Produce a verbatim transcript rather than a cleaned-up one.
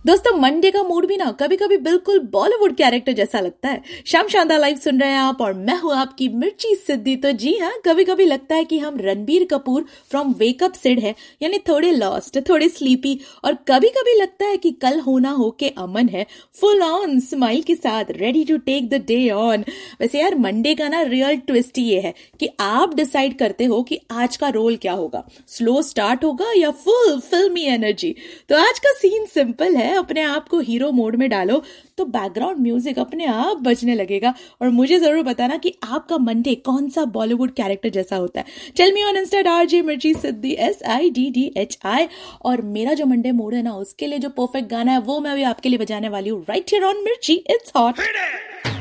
दोस्तों मंडे का मूड भी ना कभी कभी बिल्कुल बॉलीवुड कैरेक्टर जैसा लगता है। शाम शानदार लाइव सुन रहे हैं आप और मैं हूँ आपकी मिर्ची सिद्धि। तो जी हाँ, कभी कभी लगता है कि हम रणबीर कपूर फ्रॉम वेकअप सिड है, यानी थोड़े लॉस्ट, थोड़े स्लीपी, और कभी कभी लगता है कि कल होना हो के अमन है, फुल ऑन स्माइल के साथ ready to take the day on. वैसे यार मंडे का ना रियल ट्विस्ट ये है कि आप डिसाइड करते हो कि आज का रोल क्या होगा, स्लो स्टार्ट होगा या फुल फिल्मी एनर्जी। तो आज का सीन सिंपल है, अपने आप को हीरो मोड में डालो तो बैकग्राउंड म्यूजिक अपने आप बजने लगेगा और मुझे जरूर बताना कि आपका मंडे कौन सा बॉलीवुड कैरेक्टर जैसा होता है। Tell me on Insta RJ मिर्ची सिद्धि, S I D D H I. और मेरा जो मंडे मूड है ना, उसके लिए जो परफेक्ट गाना है वो मैं भी आपके लिए बजाने वाली हूँ राइट हियर ऑन मिर्ची इट्स हॉट।